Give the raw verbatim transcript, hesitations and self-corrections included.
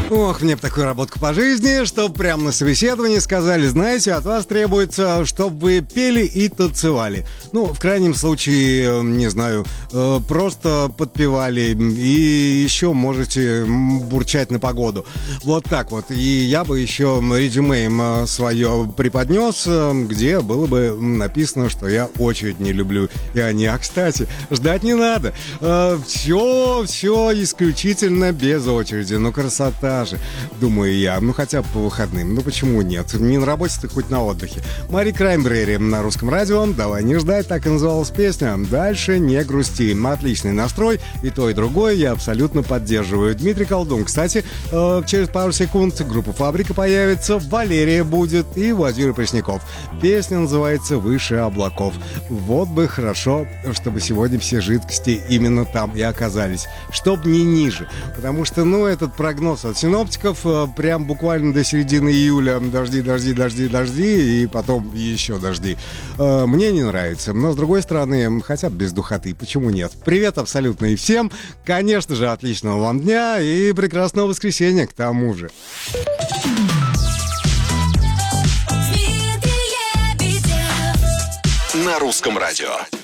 Ох, мне бы такую работку по жизни, чтобы прямо на собеседовании сказали: знаете, от вас требуется, чтобы вы пели и танцевали. Ну, в крайнем случае, не знаю, просто подпевали и еще можете бурчать на погоду. Вот так вот. И я бы еще резюме им свое преподнес, где было бы написано, что я очередь не люблю. И они: а, кстати, ждать не надо. Все, все исключительно без очереди. Ну, красота же, думаю я. Ну, хотя бы по выходным. Ну, почему нет? Не на работе, ты хоть на отдыхе. Мари Краймбрери на Русском радио. «Давай не ждать», так и называлась песня. Дальше не грусти. Отличный настрой. И то, и другое я абсолютно поддерживаю. Дмитрий Колдун. Кстати, э, через пару секунд группа «Фабрика» появится, Валерия будет и Владимир Пресняков. Песня называется «Выше облаков». Вот бы хорошо, чтобы сегодня все жидкости именно там и оказались. Чтоб не ниже. Потому что, ну, этот прогноз от синоптиков э, прям буквально до середины июля дожди, дожди, дожди, дожди и потом еще дожди. Э, мне не нравится. Но, с другой стороны, хотя бы без духоты. Почему нет? Привет абсолютно и всем. Конечно же, отличного вам дня и прекрасного воскресенья к тому же. На Русском радио.